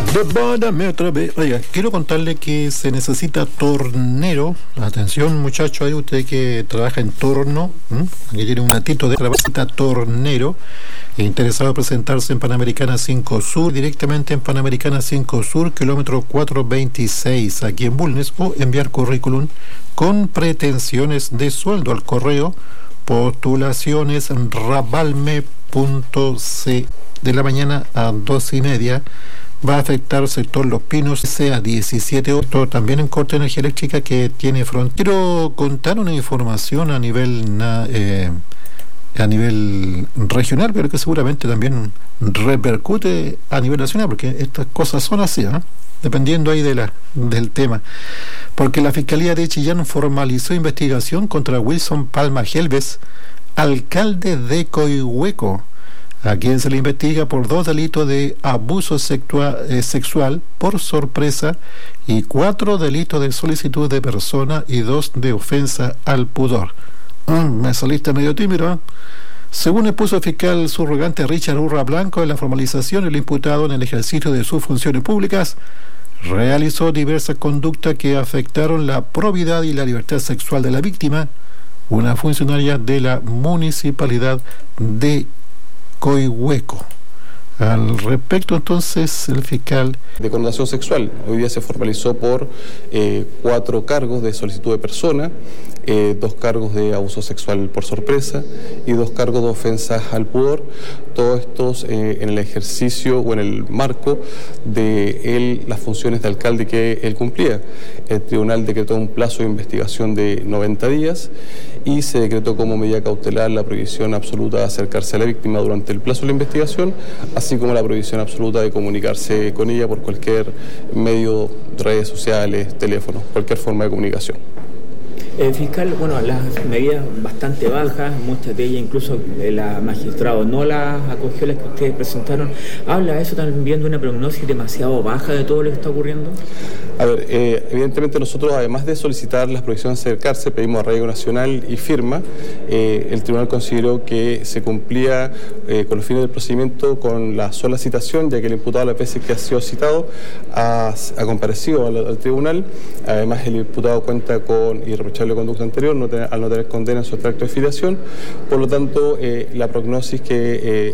Dame otra vez. Oiga, quiero contarle que se necesita tornero. Atención, muchachos, ahí usted que trabaja en torno, que tiene un gatito de trabajo, necesita tornero, interesado en presentarse en Panamericana 5 Sur, directamente en Panamericana 5 Sur, kilómetro 426, aquí en Bulnes, o enviar currículum con pretensiones de sueldo al correo postulaciones@rabalme.c, de la mañana a 2:30. Va a afectar el sector Los Pinos, sea 17 horas, también en corte de energía eléctrica que tiene frontera. Quiero contar una información a nivel regional, pero que seguramente también repercute a nivel nacional, porque estas cosas son así, ¿no? Dependiendo ahí del tema. Porque la Fiscalía de Chillán formalizó investigación contra Wilson Palma Gelbes, alcalde de Coihueco, a quien se le investiga por 2 delitos de abuso sexual por sorpresa y 4 delitos de solicitud de persona y 2 de ofensa al pudor. Me saliste medio tímido, ¿eh? Según expuso el fiscal subrogante Richard Urra Blanco, en la formalización, el imputado, en el ejercicio de sus funciones públicas, realizó diversas conductas que afectaron la probidad y la libertad sexual de la víctima, una funcionaria de la municipalidad de Coihueco. Al respecto, entonces, el fiscal de connotación sexual hoy día se formalizó por 4 cargos de solicitud de persona, 2 cargos de abuso sexual por sorpresa y 2 cargos de ofensas al pudor, todos estos en el ejercicio o en el marco de las funciones de alcalde que él cumplía. El tribunal decretó un plazo de investigación de 90 días y se decretó como medida cautelar la prohibición absoluta de acercarse a la víctima durante el plazo de la investigación, así como la prohibición absoluta de comunicarse con ella por cualquier medio, redes sociales, teléfono, cualquier forma de comunicación. Fiscal, bueno, las medidas bastante bajas, muchas de ellas incluso la magistrado no las acogió, las que ustedes presentaron. ¿Habla eso también de una prognosis demasiado baja de todo lo que está ocurriendo? A ver, evidentemente nosotros, además de solicitar las prohibiciones de acercarse, pedimos arraigo nacional y firma. El tribunal consideró que se cumplía con los fines del procedimiento con la sola citación, ya que el imputado, a las veces que ha sido citado, ha comparecido al tribunal. Además, el imputado cuenta con irreprochable conducta anterior, al no tener condena en su extracto de filiación. Por lo tanto, la prognosis que